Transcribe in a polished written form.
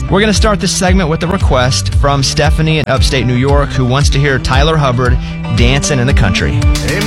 We're going to start this segment with a request from Stephanie in upstate New York, who wants to hear Tyler Hubbard, Dancing in the Country.